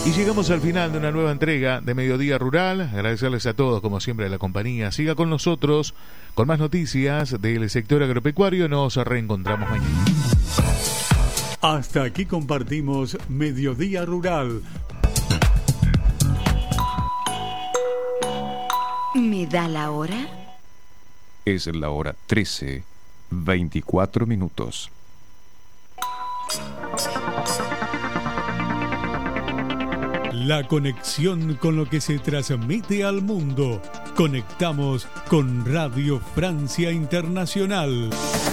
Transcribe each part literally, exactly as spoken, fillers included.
Y llegamos al final de una nueva entrega de Mediodía Rural. Agradecerles a todos, como siempre, la compañía. Siga con nosotros con más noticias del sector agropecuario. Nos reencontramos mañana. Hasta aquí compartimos Mediodía Rural. ¿Me da la hora? Es la hora trece, veinticuatro minutos. La conexión con lo que se transmite al mundo. Conectamos con Radio Francia Internacional.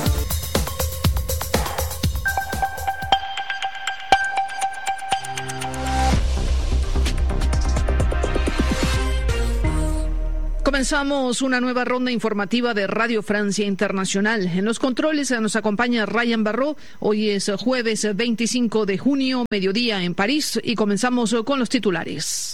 Comenzamos una nueva ronda informativa de Radio Francia Internacional. En los controles nos acompaña Ryan Barró. Hoy es jueves veinticinco de junio, mediodía en París, y comenzamos con los titulares.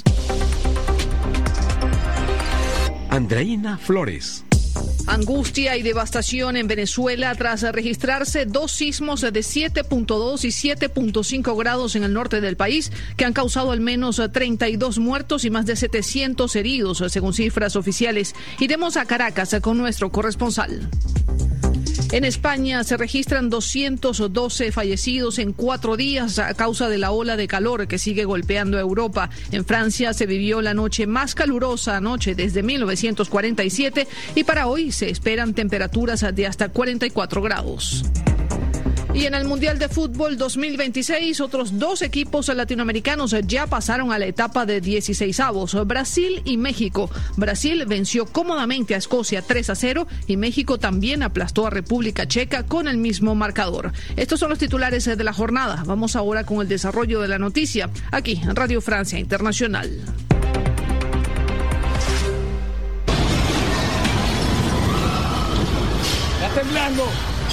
Andreina Flores. Angustia y devastación en Venezuela tras registrarse dos sismos de siete punto dos y siete punto cinco grados en el norte del país que han causado al menos treinta y dos muertos y más de setecientos heridos, según cifras oficiales. Iremos a Caracas con nuestro corresponsal. En España se registran doscientos doce fallecidos en cuatro días a causa de la ola de calor que sigue golpeando a Europa. En Francia se vivió la noche más calurosa anoche desde mil novecientos cuarenta y siete y para hoy se esperan temperaturas de hasta cuarenta y cuatro grados. Y en el Mundial de Fútbol dos mil veintiséis, otros dos equipos latinoamericanos ya pasaron a la etapa de dieciseisavos, Brasil y México. Brasil venció cómodamente a Escocia tres a cero y México también aplastó a República Checa con el mismo marcador. Estos son los titulares de la jornada. Vamos ahora con el desarrollo de la noticia, aquí en Radio Francia Internacional. ¡Está temblando!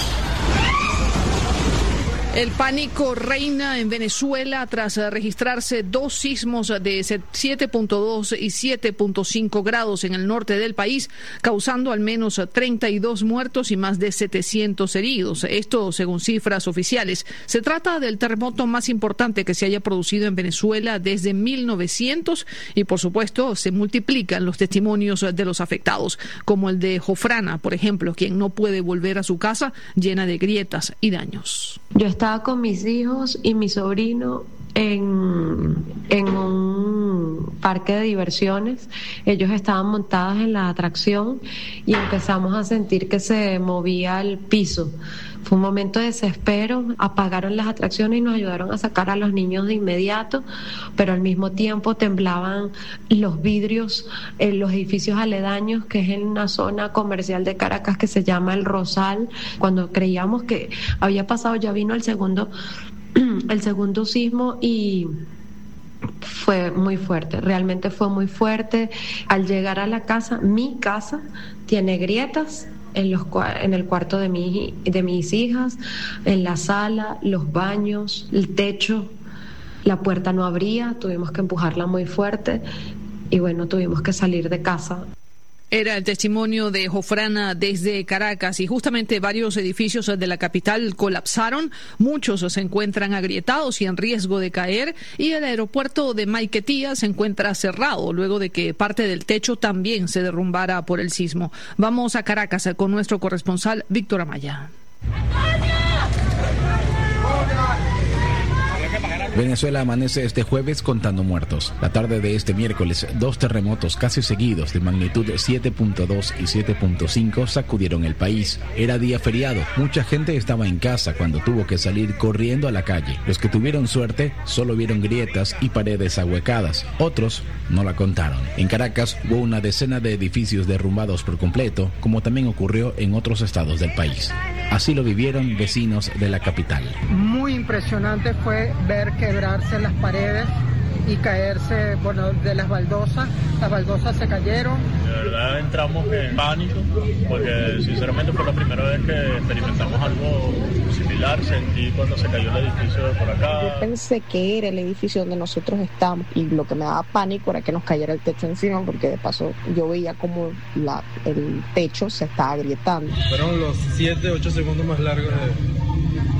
El pánico reina en Venezuela tras registrarse dos sismos de siete punto dos y siete punto cinco grados en el norte del país, causando al menos treinta y dos muertos y más de setecientos heridos. Esto según cifras oficiales. Se trata del terremoto más importante que se haya producido en Venezuela desde mil novecientos y, por supuesto, se multiplican los testimonios de los afectados, como el de Jofrana, por ejemplo, quien no puede volver a su casa llena de grietas y daños. Yo estaba con mis hijos y mi sobrino en, en un parque de diversiones. Ellos estaban montados en la atracción y empezamos a sentir que se movía el piso. Fue un momento de desespero, apagaron las atracciones y nos ayudaron a sacar a los niños de inmediato, pero al mismo tiempo temblaban los vidrios en los edificios aledaños, que es en una zona comercial de Caracas que se llama El Rosal. Cuando creíamos que había pasado, ya vino el segundo, el segundo sismo y fue muy fuerte, realmente fue muy fuerte. Al llegar a la casa, mi casa tiene grietas en los en el cuarto de mi de mis hijas, en la sala, los baños, el techo, la puerta no abría, tuvimos que empujarla muy fuerte y bueno, tuvimos que salir de casa. Era el testimonio de Jofrana desde Caracas y justamente varios edificios de la capital colapsaron, muchos se encuentran agrietados y en riesgo de caer y el aeropuerto de Maiquetía se encuentra cerrado luego de que parte del techo también se derrumbara por el sismo. Vamos a Caracas con nuestro corresponsal Víctor Amaya. Venezuela amanece este jueves contando muertos. La tarde de este miércoles, dos terremotos casi seguidos de magnitud siete punto dos y siete punto cinco sacudieron el país. Era día feriado. Mucha gente estaba en casa cuando tuvo que salir corriendo a la calle. Los que tuvieron suerte solo vieron grietas y paredes ahuecadas. Otros no la contaron. En Caracas hubo una decena de edificios derrumbados por completo, como también ocurrió en otros estados del país. Así lo vivieron vecinos de la capital. Muy impresionante fue ver quebrarse las paredes y caerse, bueno, de las baldosas. Las baldosas se cayeron. De verdad entramos en pánico porque sinceramente fue la primera vez que experimentamos algo similar. Sentí cuando se cayó el edificio de por acá. Yo pensé que era el edificio donde nosotros estamos y lo que me daba pánico era que nos cayera el techo encima, porque de paso yo veía como la, el techo se estaba agrietando. Fueron los siete, ocho segundos más largos de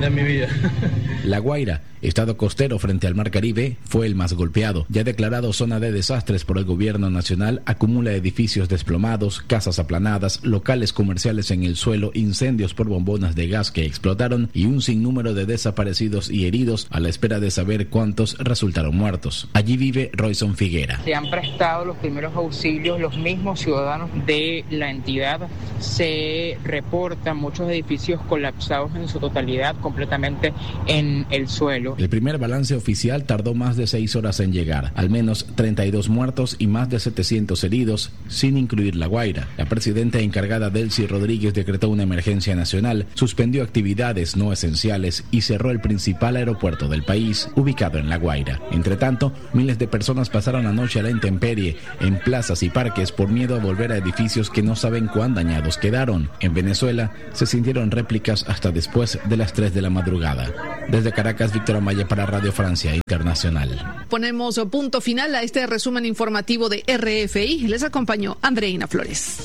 de mi vida. La Guaira, estado costero frente al Mar Caribe, fue el más golpeado. Ya declarado zona de desastres por el gobierno nacional, acumula edificios desplomados, casas aplanadas, locales comerciales en el suelo, incendios por bombonas de gas que explotaron y un sinnúmero de desaparecidos y heridos a la espera de saber cuántos resultaron muertos. Allí vive Royson Figuera. Se han prestado los primeros auxilios los mismos ciudadanos de la entidad. Se reportan muchos edificios colapsados en su totalidad, completamente en el suelo. El primer balance oficial tardó más de seis horas en llegar, al menos treinta y dos muertos y más de setecientos heridos, sin incluir La Guaira. La presidenta encargada Delcy Rodríguez decretó una emergencia nacional, suspendió actividades no esenciales y cerró el principal aeropuerto del país, ubicado en La Guaira. Entre tanto, miles de personas pasaron la noche a la intemperie, en plazas y parques por miedo a volver a edificios que no saben cuán dañados quedaron. En Venezuela se sintieron réplicas hasta después de las tres de la madrugada. Desde Caracas, Víctor Amaya para Radio Francia Internacional. Ponemos punto final a este resumen informativo de R F I. Les acompañó Andreina Flores.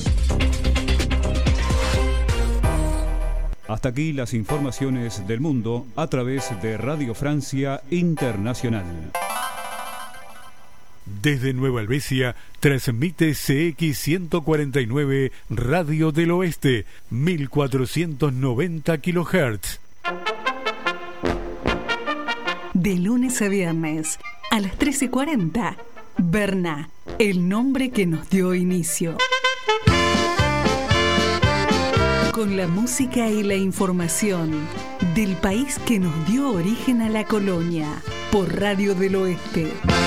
Hasta aquí las informaciones del mundo a través de Radio Francia Internacional. Desde Nueva Helvecia transmite C X ciento cuarenta y nueve Radio del Oeste, mil cuatrocientos noventa kilohertz. De lunes a viernes, a las trece cuarenta, Berna, el nombre que nos dio inicio. Con la música y la información del país que nos dio origen a la colonia, por Radio del Oeste.